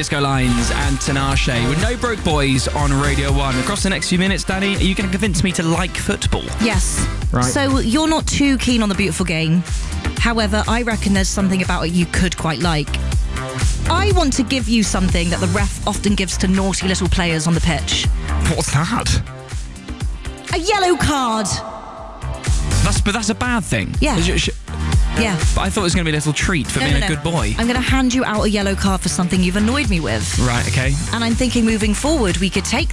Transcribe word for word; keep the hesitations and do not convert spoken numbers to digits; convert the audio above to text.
Disco Lines and Tinashe with No Broke Boys on Radio one. Across the next few minutes, Danny, are you going to convince me to like football? Yes. Right. So you're not too keen on the beautiful game. However, I reckon there's something about it you could quite like. I want to give you something that the ref often gives to naughty little players on the pitch. What's that? A yellow card. That's but that's a bad thing. Yeah. Sh- sh- Yeah. But I thought it was going to be a little treat for No, being no, a no. good boy. I'm going to hand you out a yellow card for something you've annoyed me with. Right, okay. And I'm thinking moving forward, we could take